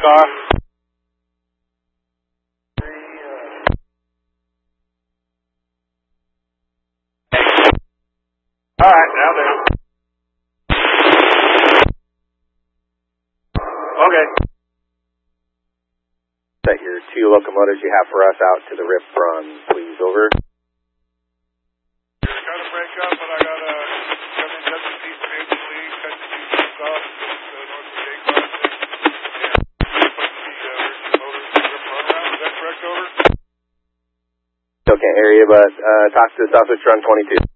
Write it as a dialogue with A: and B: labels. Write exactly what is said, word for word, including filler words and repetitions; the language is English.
A: car. All right, now there. Okay.
B: Set your two locomotives you have for us out to the R I P run, please. Over.
A: Got to break up, but I got a W T Stable League, cut the two stop, just uh, north of Gate Crossing. Yeah. Put the uh, motors in the R I P run around. Is that correct, over?
B: Okay, area, but uh, talk to the Southwest Run twenty-two.